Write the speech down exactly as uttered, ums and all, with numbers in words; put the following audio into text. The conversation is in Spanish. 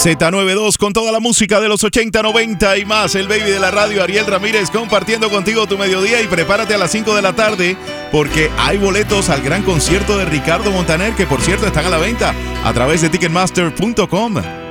Z noventa y dos con toda la música de los ochenta, noventa y más. El baby de la radio, Ariel Ramírez, compartiendo contigo tu mediodía. Y prepárate a las cinco de la tarde porque hay boletos al gran concierto de Ricardo Montaner, que por cierto están a la venta a través de ticketmaster punto com.